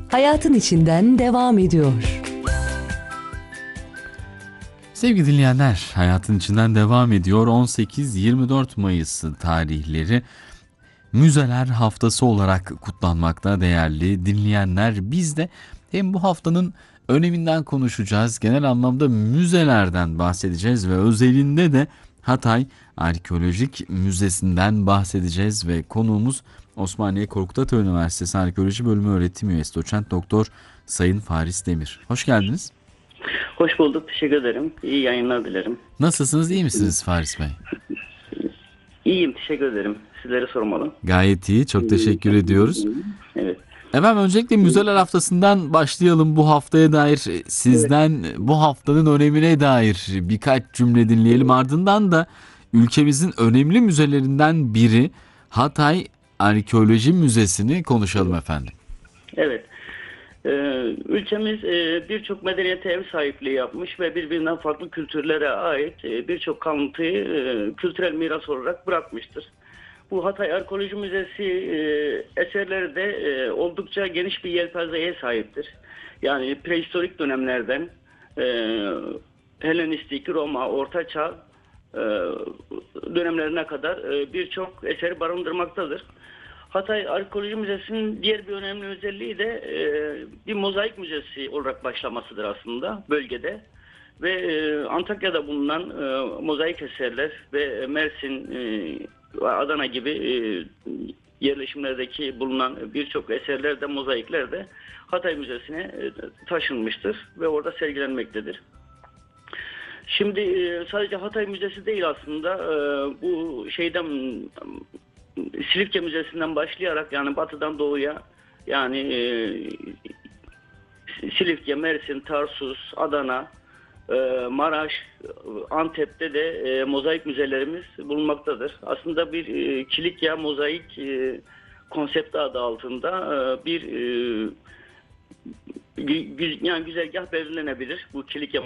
hayatın içinden devam ediyor. Sevgili dinleyenler, hayatın içinden devam ediyor. 18-24 Mayıs tarihleri Müzeler Haftası olarak kutlanmakta değerli dinleyenler. Biz de hem bu haftanın öneminden konuşacağız, genel anlamda müzelerden bahsedeceğiz ve özelinde de Hatay Arkeolojik Müzesi'nden bahsedeceğiz ve konuğumuz Osmaniye Korkut Ata Üniversitesi Arkeoloji Bölümü Öğretim Üyesi Doçent Doktor Sayın Faris Demir. Hoş geldiniz. Hoş bulduk. Teşekkür ederim. İyi yayınlar dilerim. Nasılsınız, iyi misiniz Faris Bey? İyiyim. Teşekkür ederim. Sizleri sormalı. Gayet iyi. Çok teşekkür ediyoruz. Evet. Efendim öncelikle Müzeler Haftası'ndan başlayalım. Bu haftaya dair sizden bu haftanın önemine dair birkaç cümle dinleyelim. Ardından da ülkemizin önemli müzelerinden biri Hatay Arkeoloji Müzesi'ni konuşalım efendim. Evet. Ülkemiz birçok medeniyete ev sahipliği yapmış ve birbirinden farklı kültürlere ait birçok kalıntıyı kültürel miras olarak bırakmıştır. Bu Hatay Arkeoloji Müzesi eserleri de oldukça geniş bir yelpazeye sahiptir. Yani prehistorik dönemlerden Helenistik, Roma, Orta Çağ dönemlerine kadar birçok eseri barındırmaktadır. Hatay Arkeoloji Müzesi'nin diğer bir önemli özelliği de bir mozaik müzesi olarak başlamasıdır aslında bölgede. Ve Antakya'da bulunan mozaik eserler ve Mersin, Adana gibi yerleşimlerdeki bulunan birçok eserler de mozaikler de Hatay Müzesi'ne taşınmıştır ve orada sergilenmektedir. Şimdi sadece Hatay Müzesi değil aslında bu şeyden Silifke Müzesi'nden başlayarak yani batıdan doğuya yani Silifke, Mersin, Tarsus, Adana, Maraş, Antep'te de mozaik müzelerimiz bulunmaktadır. Aslında bir Kilikya mozaik konsepti adı altında bir yani güzergah belirlenebilir bu Kilikya